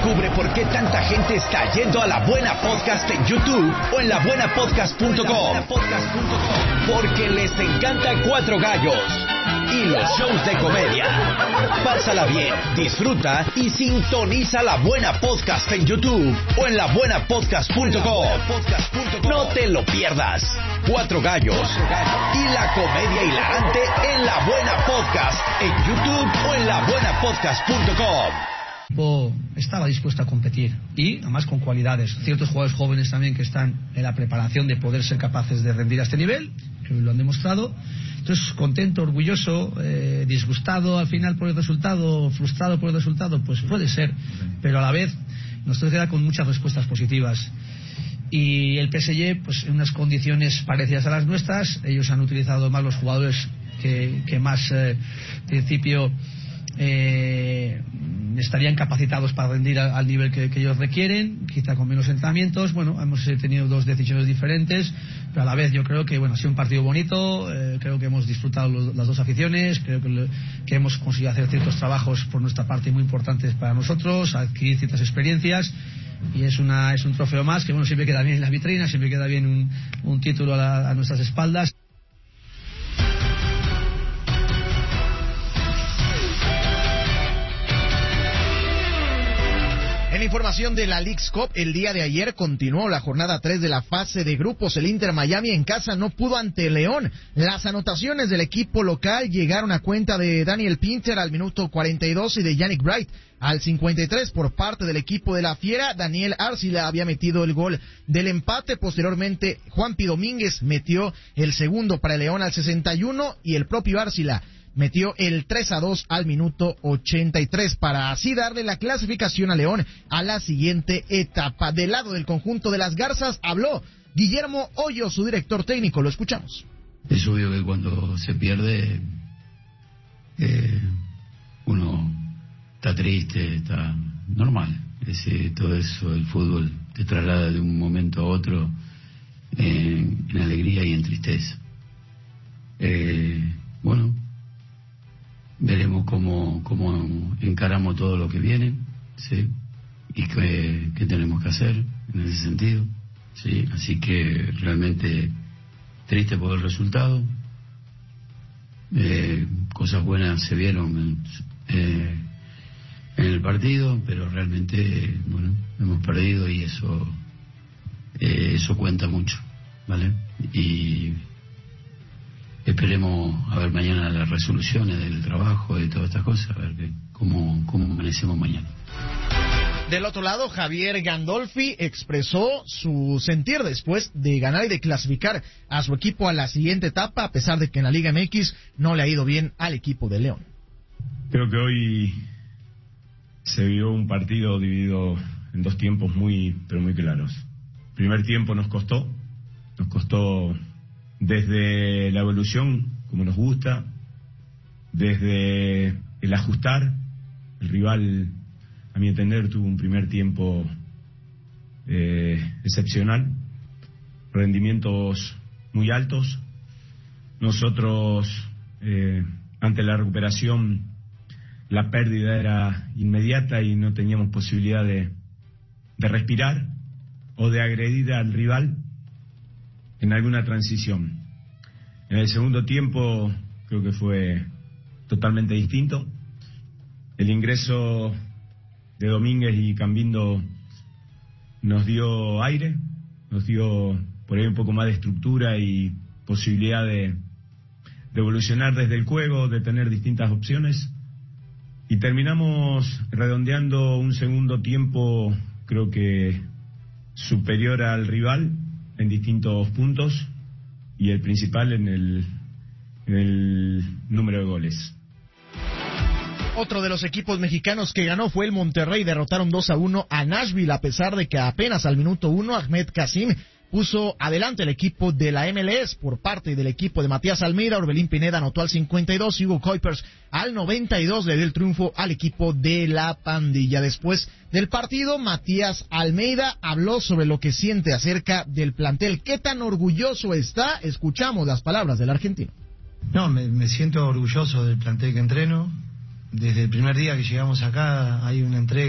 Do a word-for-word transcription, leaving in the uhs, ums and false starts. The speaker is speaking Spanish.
Descubre por qué tanta gente está yendo a La Buena Podcast en YouTube o en la buena podcast punto com. Porque les encanta Cuatro Gallos y los shows de comedia. Pásala bien, disfruta y sintoniza La Buena Podcast en YouTube o en la buena podcast punto com. No te lo pierdas. Cuatro Gallos y la comedia hilarante en La Buena Podcast en YouTube o en la buena podcast punto com. Estaba dispuesto a competir y además con cualidades, ciertos jugadores jóvenes también que están en la preparación de poder ser capaces de rendir a este nivel, que lo han demostrado. Entonces, contento, orgulloso, eh, disgustado al final por el resultado, frustrado por el resultado, pues puede ser, pero a la vez nos queda con muchas respuestas positivas. Y el P S G, pues en unas condiciones parecidas a las nuestras, ellos han utilizado más los jugadores que, que más eh, principio eh, estarían capacitados para rendir al, al nivel que, que ellos requieren, quizá con menos entrenamientos. Bueno, hemos eh, tenido dos decisiones diferentes, pero a la vez yo creo que bueno, ha sido un partido bonito, eh, creo que hemos disfrutado los, las dos aficiones, creo que, le, que hemos conseguido hacer ciertos trabajos por nuestra parte muy importantes para nosotros, adquirir ciertas experiencias. Y es una es un trofeo más que bueno, siempre queda bien en la vitrina, siempre queda bien un, un título a, la, a nuestras espaldas. En información de la Leagues Cup, el día de ayer continuó la jornada tres de la fase de grupos. El Inter Miami en casa no pudo ante León. Las anotaciones del equipo local llegaron a cuenta de Daniel Pinter al minuto cuarenta y dos y de Yannick Bright al cincuenta y tres por parte del equipo de la Fiera. Daniel Arcila había metido el gol del empate. Posteriormente, Juanpi Domínguez metió el segundo para el León al sesenta y uno y el propio Arcila metió el tres a dos al minuto ochenta y tres para así darle la clasificación a León a la siguiente etapa. Del lado del conjunto de las Garzas habló Guillermo Hoyo, su director técnico. Lo escuchamos. Es obvio que cuando se pierde eh, uno está triste, está normal. Es, eh, todo eso, el fútbol te traslada de un momento a otro en, en alegría y en tristeza. Eh, bueno, veremos cómo, cómo encaramos todo lo que viene, ¿sí? Y qué, qué tenemos que hacer en ese sentido, ¿sí? Así que realmente triste por el resultado. Eh, cosas buenas se vieron en, eh, en el partido, pero realmente, bueno, hemos perdido y eso, eh, eso cuenta mucho, ¿vale? Y esperemos a ver mañana las resoluciones del trabajo y todas estas cosas, a ver que, cómo, cómo amanecemos mañana. Del otro lado, Javier Gandolfi expresó su sentir después de ganar y de clasificar a su equipo a la siguiente etapa, a pesar de que en la Liga M X no le ha ido bien al equipo de León. Creo que hoy se vio un partido dividido en dos tiempos muy, pero muy claros. El primer tiempo nos costó, nos costó desde la evolución, como nos gusta, desde el ajustar. El rival, a mi entender, tuvo un primer tiempo eh, excepcional, rendimientos muy altos. Nosotros, eh, ante la recuperación, la pérdida era inmediata y no teníamos posibilidad de, de respirar o de agredir al rival en alguna transición. En el segundo tiempo creo que fue totalmente distinto. El ingreso de Domínguez y Cambindo nos dio aire, nos dio por ahí un poco más de estructura y posibilidad de, de evolucionar desde el juego, de tener distintas opciones. Y terminamos redondeando un segundo tiempo, creo que superior al rival en distintos puntos y el principal en el, en el número de goles. Otro de los equipos mexicanos que ganó fue el Monterrey. Derrotaron dos a uno a Nashville, a pesar de que apenas al minuto uno Ahmed Kasim puso adelante el equipo de la M L S por parte del equipo de Matías Almeida. Orbelín Pineda anotó al cincuenta y dos y Hugo Kuipers al noventa y dos le dio el triunfo al equipo de la Pandilla. Después del partido, Matías Almeida habló sobre lo que siente acerca del plantel. ¿Qué tan orgulloso está? Escuchamos las palabras del argentino. No, me, me siento orgulloso del plantel que entreno. Desde el primer día que llegamos acá hay una entrega